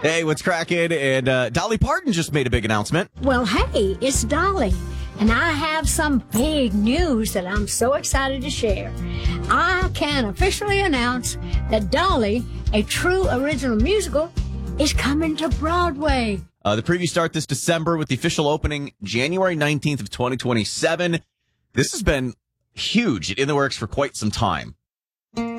Hey, what's cracking? And Dolly Parton just made a big announcement. Well, hey, it's Dolly, and I have some big news that I'm so excited to share. I can officially announce that Dolly, a true original musical, is coming to Broadway. The previews start this December with the official opening January 19th of 2027. This has been huge in the works for quite some time.